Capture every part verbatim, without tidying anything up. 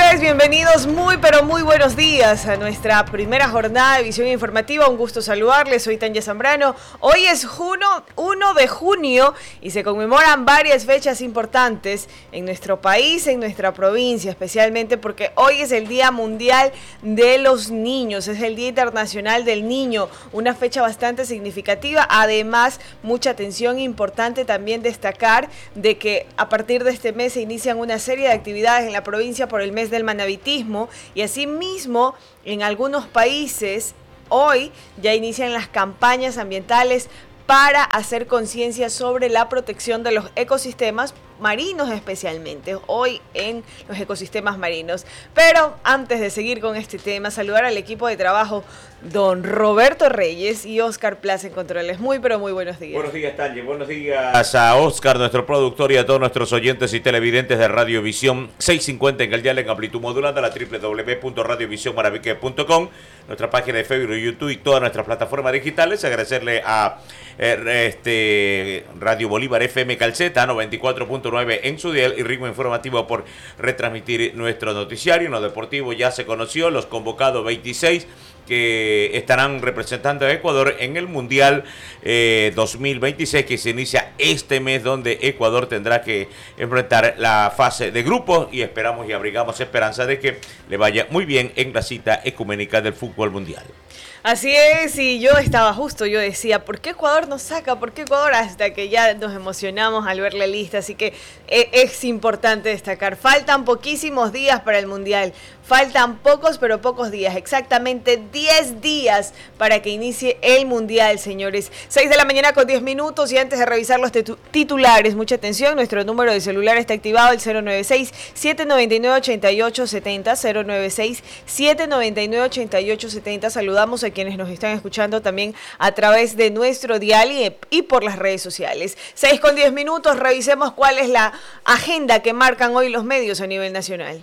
tardes, bienvenidos, muy pero muy buenos días a nuestra primera jornada de visión informativa. Un gusto saludarles, soy Tanya Zambrano. Hoy es junio, primero de junio y se conmemoran varias fechas importantes en nuestro país, en nuestra provincia, especialmente porque hoy es el Día Mundial de los Niños, es el Día Internacional del Niño, una fecha bastante significativa. Además, mucha atención, importante también destacar de que a partir de este mes se inician una serie de actividades en la provincia por el mes del manabitismo y asimismo en algunos países hoy ya inician las campañas ambientales para hacer conciencia sobre la protección de los ecosistemas marinos, especialmente hoy en los ecosistemas marinos. Pero antes de seguir con este tema, saludar al equipo de trabajo, don Roberto Reyes y Oscar Plaza en controles. Muy pero muy buenos días. Buenos días, Tanya. Buenos días a Oscar, nuestro productor, y a todos nuestros oyentes y televidentes de Radiovisión seiscientos cincuenta en el dial en amplitud modulada, la doble u doble u doble u punto radiovisión maravique punto com, nuestra página de Facebook, YouTube y todas nuestras plataformas digitales. Agradecerle a eh, este Radio Bolívar F M Calceta noventa y cuatro punto nueve en su dial y ritmo informativo por retransmitir nuestro noticiario. En lo deportivo ya se conoció los convocados veintiséis que estarán representando a Ecuador en el Mundial eh, dos mil veintiséis, que se inicia este mes, donde Ecuador tendrá que enfrentar la fase de grupos, y esperamos y abrigamos esperanza de que le vaya muy bien en la cita ecuménica del fútbol mundial. Así es, y yo estaba justo, yo decía, ¿por qué Ecuador nos saca? ¿Por qué Ecuador? Hasta que ya nos emocionamos al ver la lista, así que es importante destacar. Faltan poquísimos días para el Mundial, faltan pocos pero pocos días, exactamente diez días para que inicie el Mundial, señores. seis de la mañana con diez minutos, y antes de revisar los titulares, mucha atención, nuestro número de celular está activado, el cero nueve seis, siete nueve nueve, ocho ocho siete cero, cero nueve seis, siete nueve nueve, ocho ocho siete cero. Saludamos a quienes nos están escuchando también a través de nuestro dial y, y por las redes sociales. seis con diez minutos, revisemos cuál es la agenda que marcan hoy los medios a nivel nacional.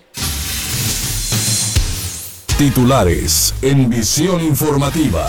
Titulares en Visión Informativa.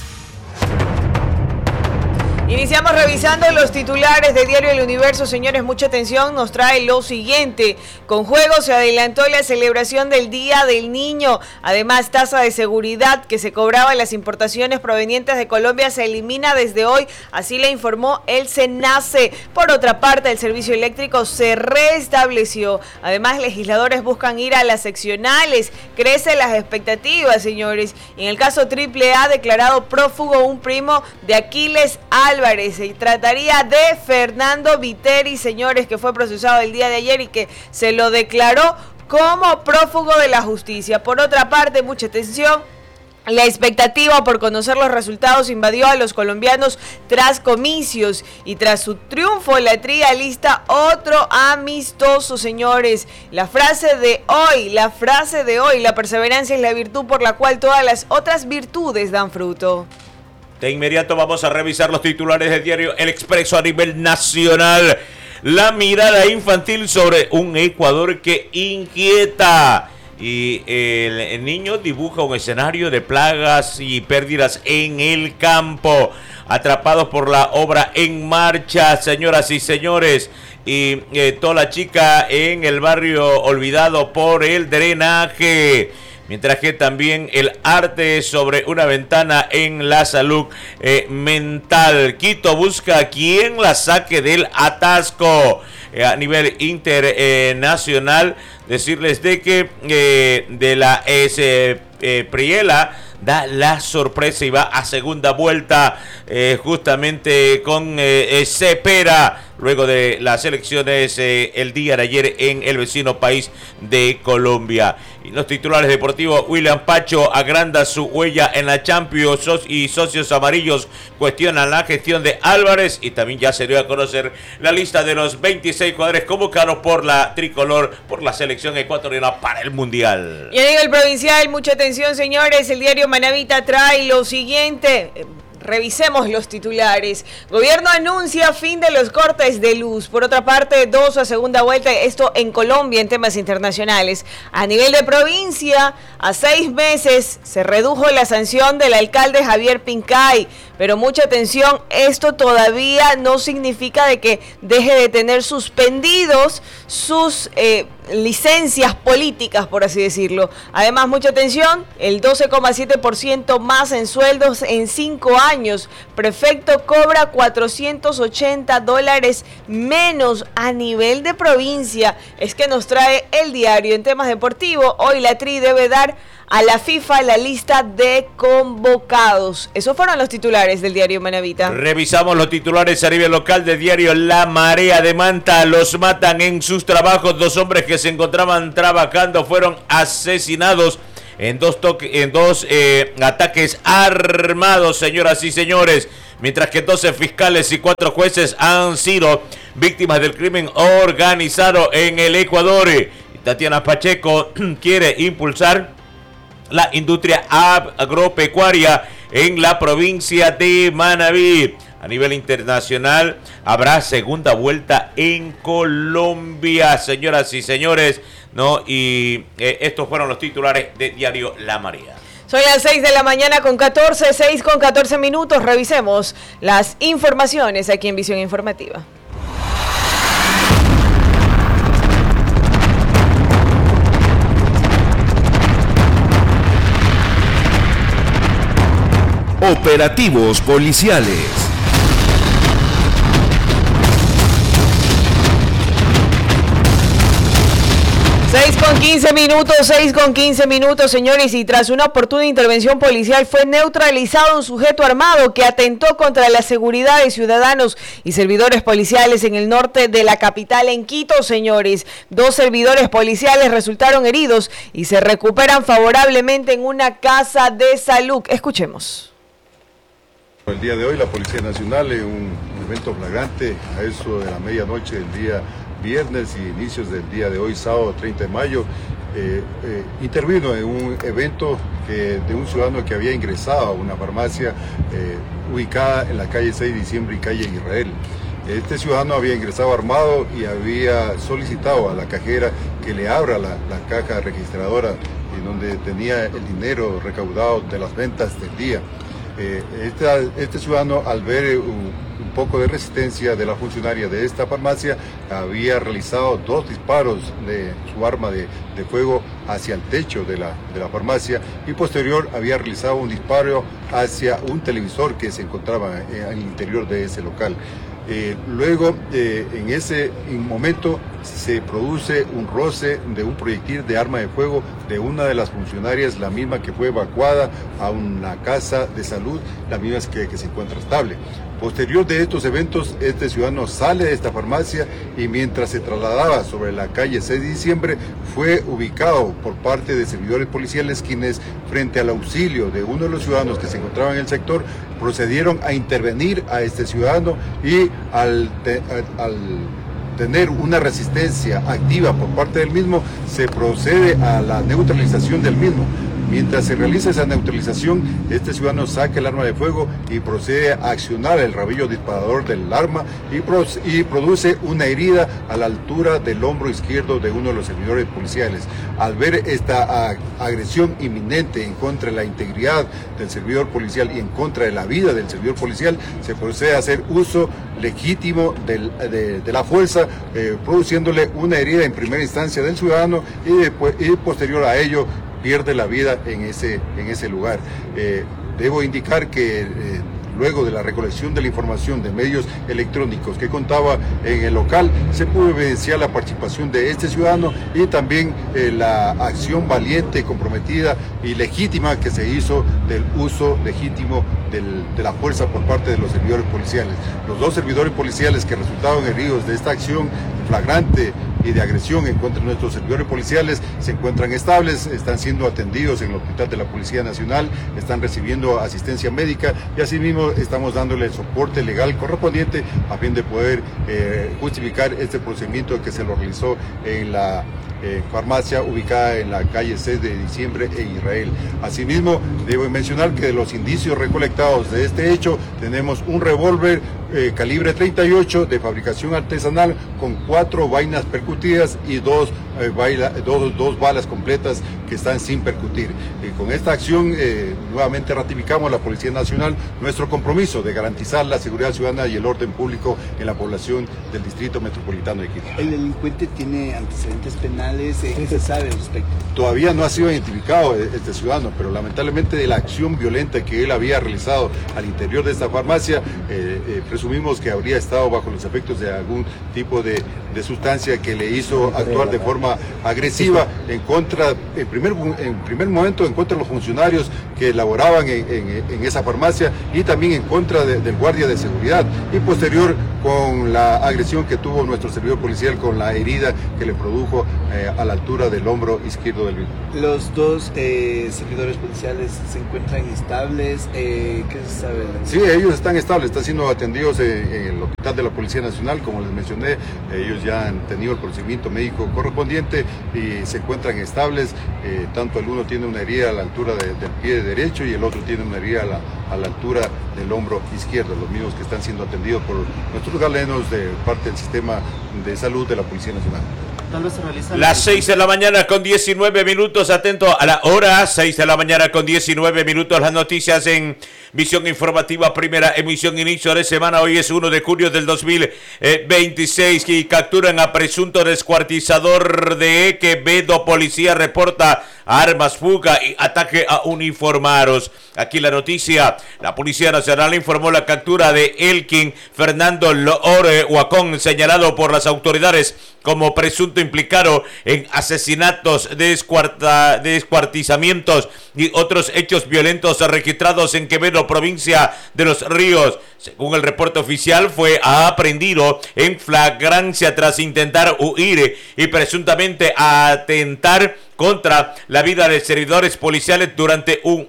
Iniciamos revisando los titulares de Diario El Universo, señores, mucha atención, nos trae lo siguiente. Con juego se adelantó la celebración del Día del Niño. Además, tasa de seguridad que se cobraba en las importaciones provenientes de Colombia se elimina desde hoy, así le informó el SENACE. Por otra parte, el servicio eléctrico se restableció. Además, legisladores buscan ir a las seccionales. Crecen las expectativas, señores. En el caso Triple A, declarado prófugo un primo de Aquiles Álvarez. Se trataría de Fernando Viteri, señores, que fue procesado el día de ayer y que se lo declaró como prófugo de la justicia. Por otra parte, mucha atención, la expectativa por conocer los resultados invadió a los colombianos tras comicios, y tras su triunfo la tría lista otro amistoso, señores. La frase de hoy, la frase de hoy, la perseverancia es la virtud por la cual todas las otras virtudes dan fruto. De inmediato vamos a revisar los titulares del diario El Expreso a nivel nacional. La mirada infantil sobre un Ecuador que inquieta. Y el, el niño dibuja un escenario de plagas y pérdidas en el campo. Atrapados por la obra en marcha, señoras y señores. Y eh, toda la chica en el barrio olvidado por el drenaje. Mientras que también el arte sobre una ventana en la salud eh, mental. Quito busca a quien la saque del atasco. Eh, a nivel internacional, eh, decirles de que eh, de la S, eh, Priela da la sorpresa y va a segunda vuelta eh, justamente con eh, Cepera, luego de las elecciones eh, el día de ayer en el vecino país de Colombia. Y los titulares deportivos, William Pacho agranda su huella en la Champions y socios amarillos cuestionan la gestión de Álvarez, y también ya se dio a conocer la lista de los veintiséis jugadores convocados por la tricolor, por la selección ecuatoriana para el Mundial. Y en el provincial, mucha atención, señores, el diario Manavita trae lo siguiente. Revisemos los titulares. Gobierno anuncia fin de los cortes de luz. Por otra parte, dos a segunda vuelta, esto en Colombia en temas internacionales. A nivel de provincia, a seis meses se redujo la sanción del alcalde Javier Pincay. Pero mucha atención, esto todavía no significa de que deje de tener suspendidos sus, eh, licencias políticas, por así decirlo. Además, mucha atención, el doce coma siete por ciento más en sueldos en cinco años. Prefecto cobra cuatrocientos ochenta dólares menos a nivel de provincia. Es que nos trae el diario. En temas deportivos, hoy la Tri debe dar a la FIFA la lista de convocados. Esos fueron los titulares del diario Manavita. Revisamos los titulares a nivel local del diario La Marea de Manta. Los matan en sus trabajos. Dos hombres que se encontraban trabajando fueron asesinados en dos, toque, en dos eh, ataques armados, señoras y señores. Mientras que doce fiscales y cuatro jueces han sido víctimas del crimen organizado en el Ecuador. Tatiana Pacheco quiere impulsar la industria agropecuaria en la provincia de Manabí. A nivel internacional habrá segunda vuelta en Colombia, señoras y señores, ¿no? Y eh, estos fueron los titulares de diario La Marea. Son las seis de la mañana con catorce, seis con catorce minutos. Revisemos las informaciones aquí en Visión Informativa. Operativos policiales. seis con quince minutos, seis con quince minutos, señores, y tras una oportuna intervención policial fue neutralizado un sujeto armado que atentó contra la seguridad de ciudadanos y servidores policiales en el norte de la capital, en Quito, señores. Dos servidores policiales resultaron heridos y se recuperan favorablemente en una casa de salud. Escuchemos. El día de hoy la Policía Nacional, en un evento flagrante a eso de la medianoche del día viernes y inicios del día de hoy, sábado treinta de mayo, eh, eh, intervino en un evento que, de un ciudadano que había ingresado a una farmacia eh, ubicada en la calle seis de diciembre y calle Israel. Este ciudadano había ingresado armado y había solicitado a la cajera que le abra la, la caja registradora en donde tenía el dinero recaudado de las ventas del día. Eh, este, este ciudadano, al ver un, un poco de resistencia de la funcionaria de esta farmacia, había realizado dos disparos de su arma de, de fuego hacia el techo de la, de la farmacia y posterior había realizado un disparo hacia un televisor que se encontraba en el interior de ese local. Eh, luego, eh, en ese momento, se produce un roce de un proyectil de arma de fuego de una de las funcionarias, la misma que fue evacuada a una casa de salud, la misma que, que se encuentra estable. Posterior de estos eventos, este ciudadano sale de esta farmacia y mientras se trasladaba sobre la calle seis de diciembre, fue ubicado por parte de servidores policiales quienes, frente al auxilio de uno de los ciudadanos que se encontraban en el sector, procedieron a intervenir a este ciudadano y al, te, al tener una resistencia activa por parte del mismo, se procede a la neutralización del mismo. Mientras se realiza esa neutralización, este ciudadano saca el arma de fuego y procede a accionar el rabillo disparador del arma y, pro y produce una herida a la altura del hombro izquierdo de uno de los servidores policiales. Al ver esta agresión inminente en contra de la integridad del servidor policial y en contra de la vida del servidor policial, se procede a hacer uso legítimo del, de, de la fuerza, eh, produciéndole una herida en primera instancia del ciudadano y, después, y posterior a ello pierde la vida en ese, en ese lugar. Eh, debo indicar que eh, luego de la recolección de la información de medios electrónicos que contaba en el local, se pudo evidenciar la participación de este ciudadano y también eh, la acción valiente, comprometida y legítima que se hizo del uso legítimo del, de la fuerza por parte de los servidores policiales. Los dos servidores policiales que resultaron heridos de esta acción flagrante y de agresión en contra de nuestros servidores policiales se encuentran estables, están siendo atendidos en el Hospital de la Policía Nacional, están recibiendo asistencia médica y asimismo estamos dándole el soporte legal correspondiente a fin de poder eh, justificar este procedimiento que se lo realizó en la Eh, farmacia ubicada en la calle seis de diciembre en Israel. Asimismo, debo mencionar que de los indicios recolectados de este hecho, tenemos un revólver eh, calibre treinta y ocho de fabricación artesanal con cuatro vainas percutidas y dos, eh, baila, dos, dos balas completas que están sin percutir. Y con esta acción, eh, nuevamente ratificamos a la Policía Nacional nuestro compromiso de garantizar la seguridad ciudadana y el orden público en la población del Distrito Metropolitano de Quito. ¿El delincuente tiene antecedentes penales criminales? ¿Qué se sabe al respecto? Todavía no ha sido identificado este ciudadano, pero lamentablemente de la acción violenta que él había realizado al interior de esta farmacia, eh, eh, presumimos que habría estado bajo los efectos de algún tipo de, de sustancia que le hizo actuar de forma agresiva en contra, en primer, en primer momento en contra de los funcionarios que laboraban en, en, en esa farmacia y también en contra de, del guardia de seguridad, y posterior con la agresión que tuvo nuestro servidor policial con la herida que le produjo eh, a la altura del hombro izquierdo del mismo. Los dos eh, servidores policiales se encuentran estables, eh, ¿qué se sabe? Sí, ellos están estables, están siendo atendidos en, en el hospital de la Policía Nacional, como les mencioné, ellos ya han tenido el procedimiento médico correspondiente y se encuentran estables, eh, tanto el uno tiene una herida a la altura de, del pie derecho y el otro tiene una herida a la, a la altura del hombro izquierdo, los mismos que están siendo atendidos por nuestros galenos de parte del sistema de salud de la Policía Nacional. Las seis de la mañana con diecinueve minutos, atento a la hora, seis de la mañana con diecinueve minutos, las noticias en Visión Informativa, primera emisión, inicio de semana. Hoy es uno de junio del dos mil veintiséis y capturan a presunto descuartizador de Quevedo. Policía reporta armas, fuga y ataque a uniformados. Aquí la noticia, la Policía Nacional informó la captura de Elkin Fernando Loore Huacón, señalado por las autoridades como presunto implicado en asesinatos, descuarta, descuartizamientos y otros hechos violentos registrados en Quevedo, provincia de Los Ríos. Según el reporte oficial, fue aprehendido en flagrancia tras intentar huir y presuntamente atentar contra la vida de servidores policiales durante un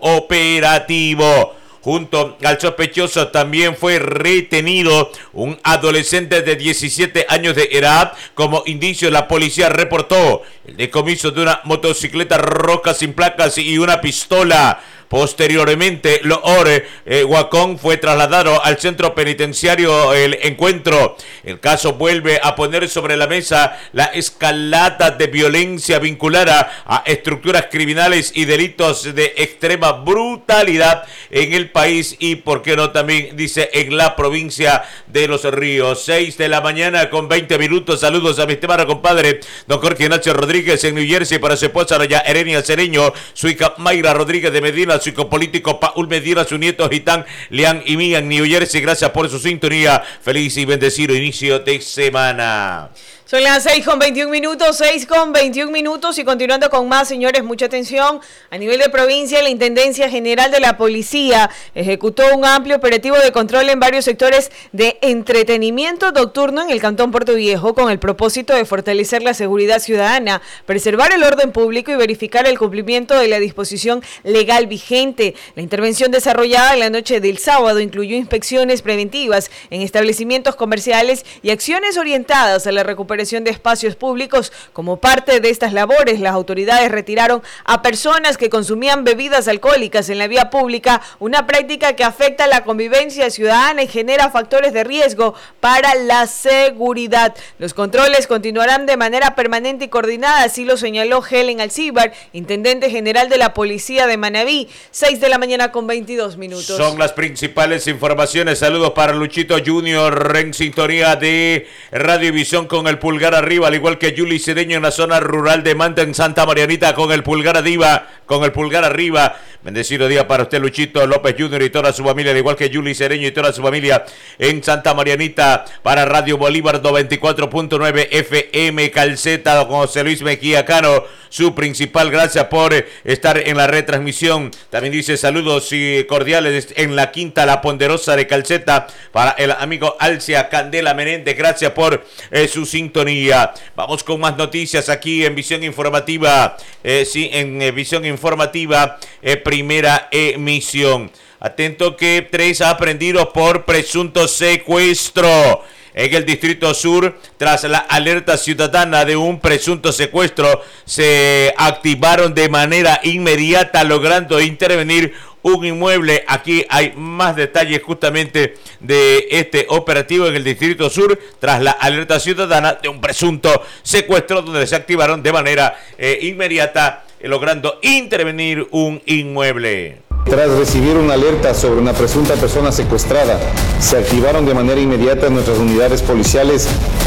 operativo. Junto al sospechoso también fue retenido un adolescente de diecisiete años de edad. Como indicio, la policía reportó el decomiso de una motocicleta roja sin placas y una pistola. Posteriormente, Loore eh, Huacón fue trasladado al centro penitenciario El Encuentro. El caso vuelve a poner sobre la mesa la escalada de violencia vinculada a estructuras criminales y delitos de extrema brutalidad en el país y, por qué no, también, dice, en la provincia de Los Ríos. seis de la mañana con veinte minutos. Saludos a mi estimado compadre, don Jorge Ignacio Rodríguez en New Jersey, para su esposa, doña Erenia Cereño, su hija Mayra Rodríguez de Medina, su hijo político Paul Medina, su nieto Gitán, Leán y Mía en New Jersey. Gracias por su sintonía. Feliz y bendecido inicio de semana. Son las seis con veintiún minutos, seis con veintiún minutos y continuando con más, señores, mucha atención. A nivel de provincia, la Intendencia General de la Policía ejecutó un amplio operativo de control en varios sectores de entretenimiento nocturno en el Cantón Puerto Viejo con el propósito de fortalecer la seguridad ciudadana, preservar el orden público y verificar el cumplimiento de la disposición legal vigente. La intervención desarrollada en la noche del sábado incluyó inspecciones preventivas en establecimientos comerciales y acciones orientadas a la recuperación de espacios públicos. Como parte de estas labores, las autoridades retiraron a personas que consumían bebidas alcohólicas en la vía pública, una práctica que afecta a la convivencia ciudadana y genera factores de riesgo para la seguridad. Los controles continuarán de manera permanente y coordinada, así lo señaló Helen Alcíbar, intendente general de la Policía de Manabí. seis de la mañana con veintidós minutos. Son las principales informaciones. Saludos para Luchito Junior en sintonía de Radiovisión con el pulgar arriba, al igual que Yuli Cedeño en la zona rural de Manta en Santa Marianita con el pulgar arriba, con el pulgar arriba. Bendecido día para usted, Luchito López Junior y toda su familia, al igual que Yuli Cedeño y toda su familia en Santa Marianita. Para Radio Bolívar noventa y cuatro punto nueve F M Calceta, con José Luis Mejía Cano, su principal. Gracias por estar en la retransmisión. También dice saludos y cordiales en la Quinta La Ponderosa de Calceta para el amigo Alcia Candela Menéndez. Gracias por eh, su sintonía. Vamos con más noticias aquí en Visión Informativa. Eh, sí, en eh, Visión Informativa, eh, primera emisión. Atento que tres aprendidos por presunto secuestro. En el Distrito Sur, tras la alerta ciudadana de un presunto secuestro, se activaron de manera inmediata, logrando intervenir un inmueble. Aquí hay más detalles justamente de este operativo en el Distrito Sur, tras la alerta ciudadana de un presunto secuestro, donde se activaron de manera eh, inmediata, eh, logrando intervenir un inmueble. Tras recibir una alerta sobre una presunta persona secuestrada, se activaron de manera inmediata nuestras unidades policiales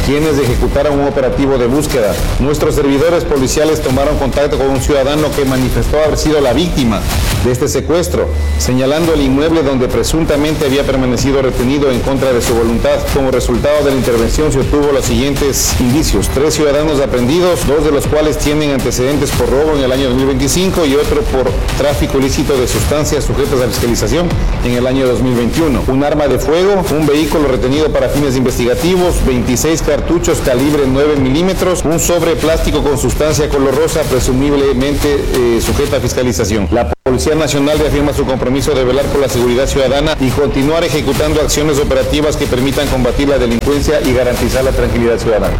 quienes ejecutaron un operativo de búsqueda. Nuestros servidores policiales tomaron contacto con un ciudadano que manifestó haber sido la víctima de este secuestro, señalando el inmueble donde presuntamente había permanecido retenido en contra de su voluntad. Como resultado de la intervención se obtuvo los siguientes indicios: tres ciudadanos aprendidos, dos de los cuales tienen antecedentes por robo en el año dos mil veinticinco y otro por tráfico ilícito de sustancias sujetas a fiscalización en el año dos mil veintiuno. Un arma de fuego, un vehículo retenido para fines investigativos, veintiséis cartuchos calibre nueve milímetros, un sobre plástico con sustancia color rosa presumiblemente eh, sujeta a fiscalización. La Policía Nacional reafirma su compromiso de velar por la seguridad ciudadana y continuar ejecutando acciones operativas que permitan combatir la delincuencia y garantizar la tranquilidad ciudadana.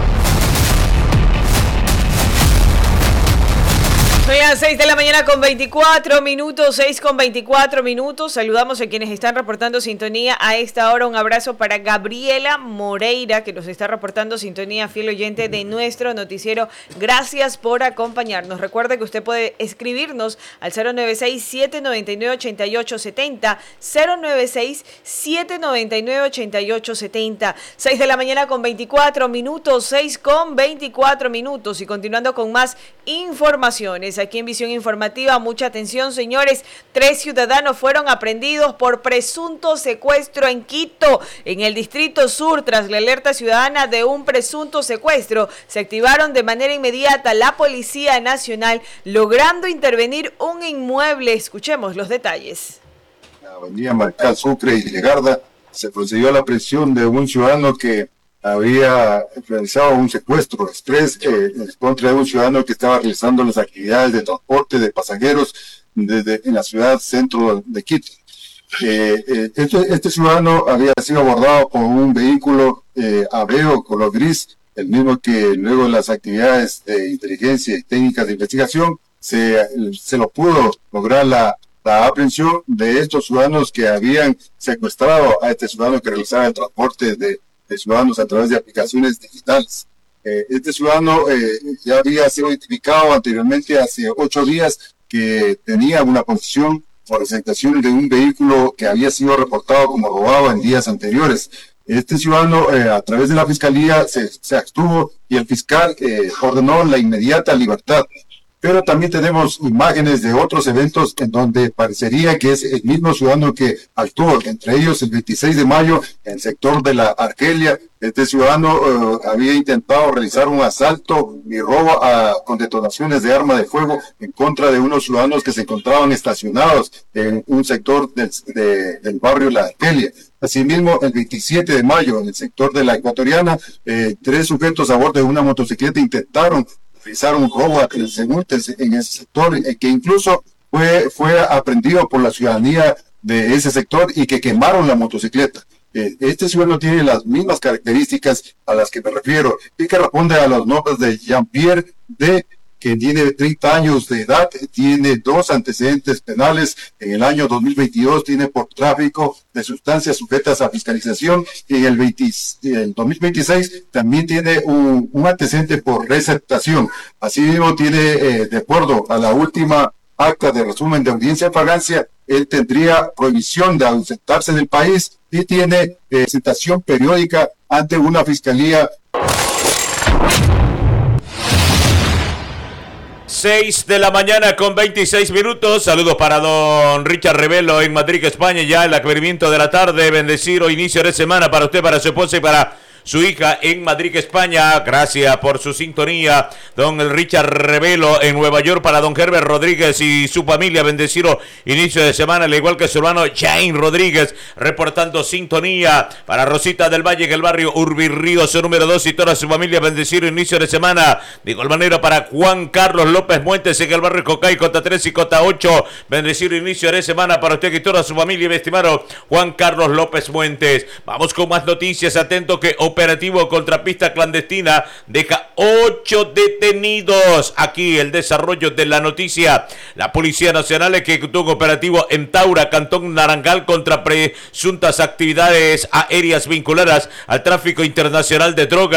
Son las seis de la mañana con veinticuatro minutos, seis con veinticuatro minutos. Saludamos a quienes están reportando sintonía a esta hora. Un abrazo para Gabriela Moreira, que nos está reportando sintonía, fiel oyente de nuestro noticiero. Gracias por acompañarnos. Recuerde que usted puede escribirnos al cero nueve seis, siete nueve nueve, ocho ocho siete cero, cero nueve seis, siete nueve nueve, ocho ocho siete cero. seis de la mañana con veinticuatro minutos, seis con veinticuatro minutos. Y continuando con más informaciones. Aquí en Visión Informativa, mucha atención, señores. Tres ciudadanos fueron aprehendidos por presunto secuestro en Quito, en el Distrito Sur. Tras la alerta ciudadana de un presunto secuestro, se activaron de manera inmediata la Policía Nacional, logrando intervenir un inmueble. Escuchemos los detalles. La avenida Marcal Sucre y Legarda se procedió a la aprehensión de un ciudadano que había realizado un secuestro express eh, en contra de un ciudadano que estaba realizando las actividades de transporte de pasajeros desde en la ciudad centro de Quito. Eh, eh, este, este ciudadano había sido abordado por un vehículo eh, Aveo color gris, el mismo que luego de las actividades de inteligencia y técnicas de investigación se, se lo pudo lograr la, la aprehensión de estos ciudadanos que habían secuestrado a este ciudadano que realizaba el transporte de de ciudadanos a través de aplicaciones digitales. Eh, este ciudadano eh, ya había sido identificado anteriormente hace ocho días que tenía una condición por presentación de un vehículo que había sido reportado como robado en días anteriores. Este ciudadano eh, a través de la fiscalía se, se abstuvo y el fiscal eh, ordenó la inmediata libertad. Pero también tenemos imágenes de otros eventos en donde parecería que es el mismo ciudadano que actuó, entre ellos el veintiséis de mayo en el sector de la Argelia. Este ciudadano uh, había intentado realizar un asalto y robo a, con detonaciones de arma de fuego en contra de unos ciudadanos que se encontraban estacionados en un sector del, de, del barrio La Argelia. Asimismo, el veintisiete de mayo en el sector de la Ecuatoriana, eh, tres sujetos a bordo de una motocicleta intentaron realizar un robo a transeúntes en ese sector, eh, que incluso fue, fue aprendido por la ciudadanía de ese sector y que quemaron la motocicleta. Eh, este ciudadano tiene las mismas características a las que me refiero y que responde a los nombres de Jean-Pierre D., que tiene treinta años de edad, tiene dos antecedentes penales. En el año dos mil veintidós tiene por tráfico de sustancias sujetas a fiscalización y en el, veinte, el dos mil veintiséis también tiene un, un antecedente por receptación. Asimismo tiene, eh, de acuerdo a la última acta de resumen de audiencia en fragancia, él tendría prohibición de ausentarse del país y tiene eh, presentación periódica ante una fiscalía. seis de la mañana con veintiséis minutos. Saludos para don Richard Revelo en Madrid, España. Ya el aclaramiento de la tarde. Bendecir o inicio de semana para usted, para su esposa y para su hija en Madrid, España. Gracias por su sintonía. Don Richard Revelo en Nueva York para don Herbert Rodríguez y su familia. Bendecido inicio de semana, al igual que su hermano Jane Rodríguez, reportando sintonía para Rosita del Valle en el barrio Urbirríos número dos y toda su familia. Bendecido inicio de semana. De igual manera para Juan Carlos López Muentes en el barrio Cocay, Cota tres y Cota ocho. Bendecido inicio de semana para usted y toda su familia, mi estimado Juan Carlos López Muentes. Vamos con más noticias. Atento que operativo contra pista clandestina deja ocho detenidos. Aquí el desarrollo de la noticia. La Policía Nacional ejecutó un operativo en Taura, Cantón Narangal, contra presuntas actividades aéreas vinculadas al tráfico internacional de droga.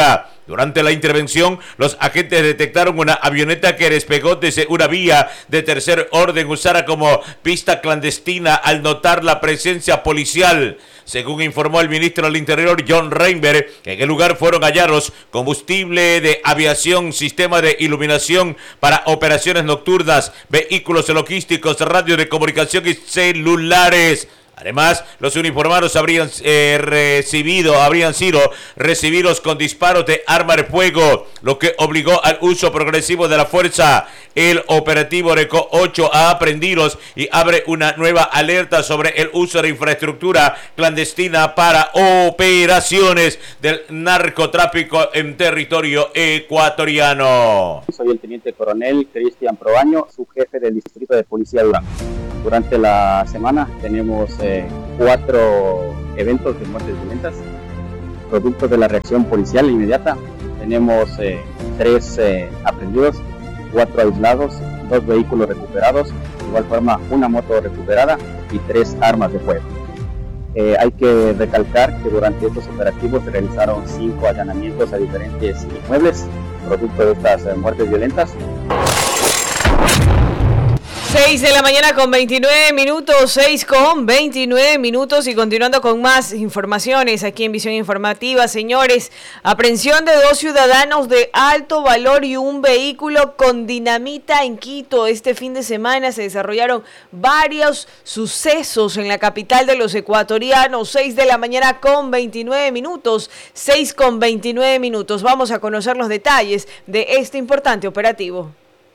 Durante la intervención, los agentes detectaron una avioneta que despegó desde una vía de tercer orden usada como pista clandestina al notar la presencia policial. Según informó el ministro del Interior, John Reinberg, en el lugar fueron hallados combustible de aviación, sistema de iluminación para operaciones nocturnas, vehículos logísticos, radio de comunicación y celulares. Además, los uniformados habrían eh, recibido, habrían sido recibidos con disparos de arma de fuego, lo que obligó al uso progresivo de la fuerza. El operativo dejó ocho aprehendidos y abre una nueva alerta sobre el uso de infraestructura clandestina para operaciones del narcotráfico en territorio ecuatoriano. Soy el teniente coronel Cristian Proaño, subjefe del distrito de policía Durango. Durante la semana tenemos eh, cuatro eventos de muertes violentas, producto de la reacción policial inmediata. Tenemos eh, tres eh, aprehendidos, cuatro aislados, dos vehículos recuperados, de igual forma una moto recuperada y tres armas de fuego. Eh, hay que recalcar que durante estos operativos se realizaron cinco allanamientos a diferentes inmuebles, producto de estas eh, muertes violentas. seis de la mañana con veintinueve minutos, seis con veintinueve minutos y continuando con más informaciones aquí en Visión Informativa, señores, aprehensión de dos ciudadanos de alto valor y un vehículo con dinamita en Quito. Este fin de semana se desarrollaron varios sucesos en la capital de los ecuatorianos, seis de la mañana con veintinueve minutos, seis con veintinueve minutos. Vamos a conocer los detalles de este importante operativo.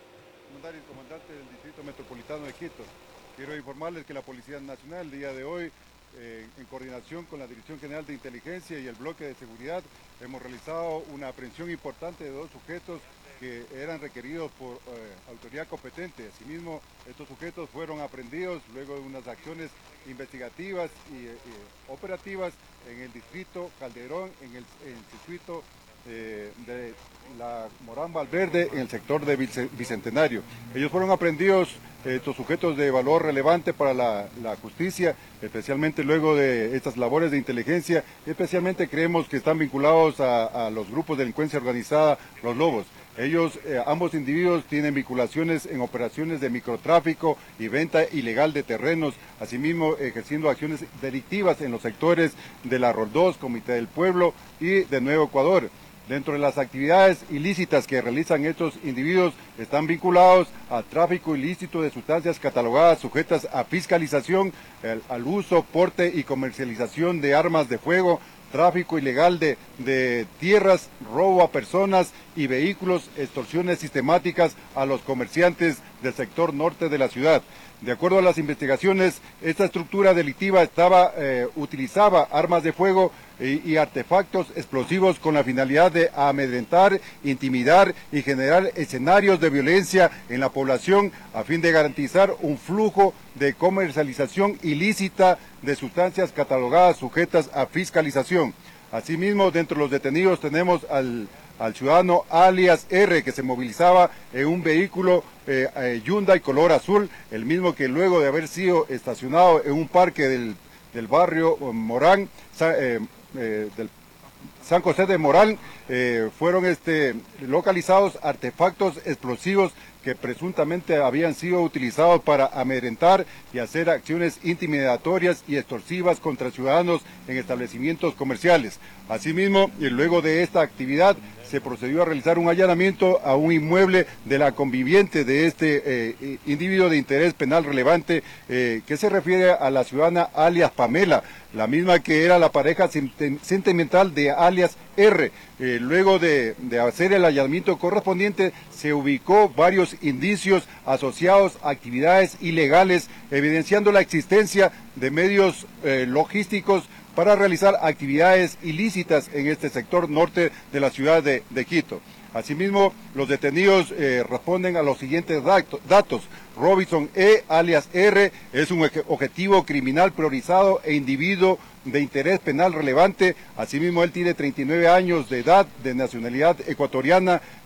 De Quito. Quiero informarles que la Policía Nacional el día de hoy, eh, en coordinación con la Dirección General de Inteligencia y el Bloque de Seguridad, hemos realizado una aprehensión importante de dos sujetos que eran requeridos por eh, autoridad competente. Asimismo, estos sujetos fueron aprehendidos luego de unas acciones investigativas y eh, operativas en el distrito Calderón, en el, en el circuito eh, de la Morán Valverde, en el sector de Bicentenario. Ellos fueron aprehendidos, estos sujetos de valor relevante para la, la justicia, especialmente luego de estas labores de inteligencia, especialmente creemos que están vinculados a, a los grupos de delincuencia organizada, los Lobos. Ellos, eh, ambos individuos tienen vinculaciones en operaciones de microtráfico y venta ilegal de terrenos, asimismo ejerciendo acciones delictivas en los sectores de la Roldós, Comité del Pueblo y de Nuevo Ecuador. Dentro de las actividades ilícitas que realizan estos individuos están vinculados al tráfico ilícito de sustancias catalogadas sujetas a fiscalización, el, al uso, porte y comercialización de armas de fuego, tráfico ilegal de, de tierras, robo a personas y vehículos, extorsiones sistemáticas a los comerciantes del sector norte de la ciudad. De acuerdo a las investigaciones, esta estructura delictiva estaba, eh, utilizaba armas de fuego y, y artefactos explosivos con la finalidad de amedrentar, intimidar y generar escenarios de violencia en la población a fin de garantizar un flujo de comercialización ilícita de sustancias catalogadas sujetas a fiscalización. Asimismo, dentro de los detenidos tenemos al, al ciudadano alias R, que se movilizaba en un vehículo eh, eh, Hyundai color azul, el mismo que luego de haber sido estacionado en un parque del, del barrio Morán, eh, eh, del San José de Morán, eh, fueron este, localizados artefactos explosivos que presuntamente habían sido utilizados para amedrentar y hacer acciones intimidatorias y extorsivas contra ciudadanos en establecimientos comerciales. Asimismo, y luego de esta actividad, se procedió a realizar un allanamiento a un inmueble de la conviviente de este eh, individuo de interés penal relevante, eh, que se refiere a la ciudadana alias Pamela, la misma que era la pareja sentimental de alias R. Eh, luego de, de hacer el allanamiento correspondiente, se ubicó varios indicios asociados a actividades ilegales, evidenciando la existencia de medios eh, logísticos para realizar actividades ilícitas en este sector norte de la ciudad de, de Quito. Asimismo, los detenidos eh, responden a los siguientes datos. Robinson E, alias R, es un objetivo criminal priorizado e individuo de interés penal relevante. Asimismo, él tiene treinta y nueve años de edad, de nacionalidad ecuatoriana,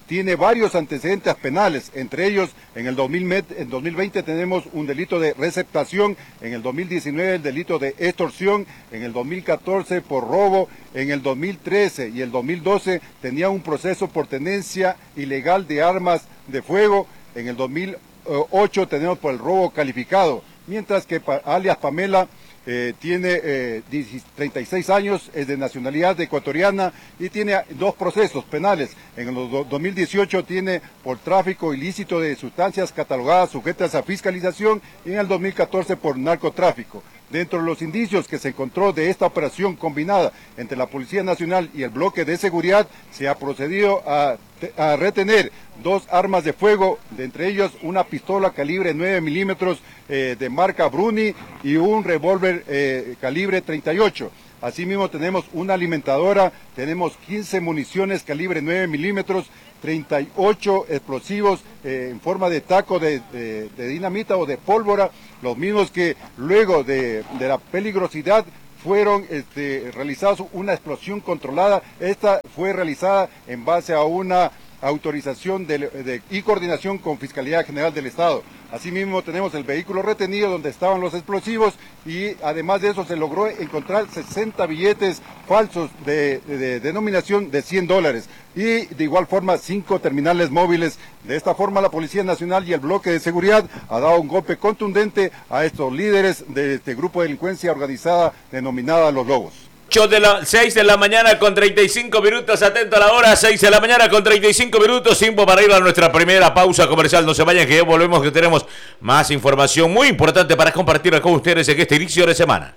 tiene varios antecedentes penales, entre ellos en el dos mil veinte tenemos un delito de receptación, en el dos mil diecinueve el delito de extorsión, en el dos mil catorce por robo, en el dos mil trece y el dos mil doce tenía un proceso por tenencia ilegal de armas de fuego, en el dos mil ocho tenemos por el robo calificado, mientras que alias Pamela Eh, tiene eh, treinta y seis años, es de nacionalidad ecuatoriana y tiene dos procesos penales. En el dos mil dieciocho tiene por tráfico ilícito de sustancias catalogadas sujetas a fiscalización y en el dos mil catorce por narcotráfico. Dentro de los indicios que se encontró de esta operación combinada entre la Policía Nacional y el bloque de seguridad, se ha procedido a, a retener dos armas de fuego, de entre ellos una pistola calibre nueve milímetros eh, de marca Bruni y un revólver eh, calibre treinta y ocho. Asimismo tenemos una alimentadora, tenemos quince municiones calibre nueve milímetros, treinta y ocho explosivos eh, en forma de taco de, de, de dinamita o de pólvora, los mismos que luego de, de la peligrosidad fueron este, realizados una explosión controlada. Esta fue realizada en base a una autorización de, de, y coordinación con Fiscalía General del Estado. Asimismo tenemos el vehículo retenido donde estaban los explosivos y además de eso se logró encontrar sesenta billetes falsos de, de, de denominación de cien dólares y de igual forma cinco terminales móviles. De esta forma la Policía Nacional y el bloque de seguridad ha dado un golpe contundente a estos líderes de este grupo de delincuencia organizada denominada Los Lobos. ocho de la, seis de la mañana con treinta y cinco minutos, atento a la hora, seis de la mañana con treinta y cinco minutos, tiempo para ir a nuestra primera pausa comercial. No se vayan, que ya volvemos, que tenemos más información muy importante para compartir con ustedes en este inicio de semana.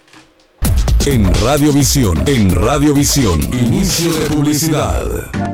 En Radiovisión, en Radiovisión, inicio de publicidad.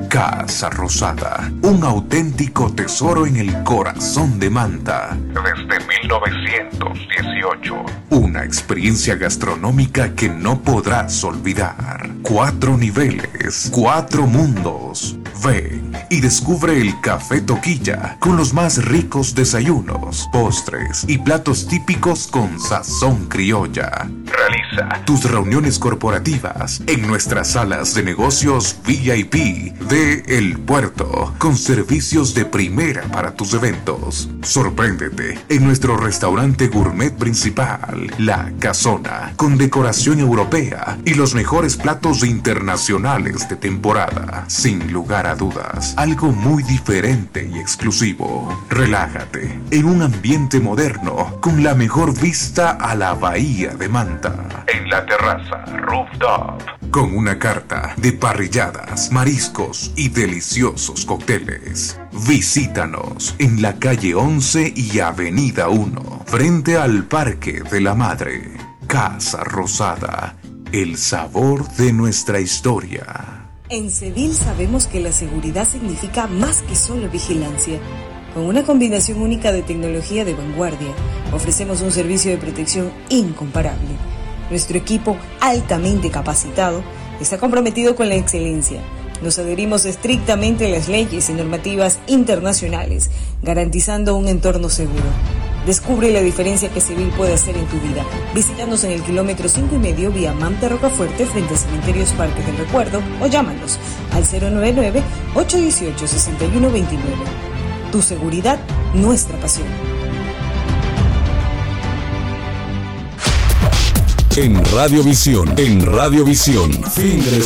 Casa Rosada, un auténtico tesoro en el corazón de Manta. Desde mil novecientos dieciocho. Una experiencia gastronómica que no podrás olvidar. Cuatro niveles, cuatro mundos. Ven y descubre el Café Toquilla con los más ricos desayunos, postres y platos típicos con sazón criolla. Realiza tus reuniones corporativas en nuestras salas de negocios V I P de El Puerto, con servicios de primera para tus eventos. Sorpréndete en nuestro restaurante gourmet principal, La Casona, con decoración europea y los mejores platos internacionales de temporada. Sin lugar a dudas, algo muy diferente y exclusivo. Relájate en un ambiente moderno con la mejor vista a la bahía de Manta. En la terraza Rooftop, con una carta de parrilladas, mariscos y deliciosos cócteles. Visítanos en la calle once y avenida uno, frente al Parque de la Madre. Casa Rosada, el sabor de nuestra historia. En Cedil sabemos que la seguridad significa más que solo vigilancia. Con una combinación única de tecnología de vanguardia, ofrecemos un servicio de protección incomparable. Nuestro equipo, altamente capacitado, está comprometido con la excelencia. Nos adherimos estrictamente a las leyes y normativas internacionales, garantizando un entorno seguro. Descubre la diferencia que Cedil puede hacer en tu vida. Visítanos en el kilómetro cinco y medio vía Manta Rocafuerte frente a Cementerios Parques del Recuerdo o llámanos al cero nueve nueve, ocho uno ocho, seis uno dos nueve. Tu seguridad, nuestra pasión. En Radiovisión, en Radiovisión, fin de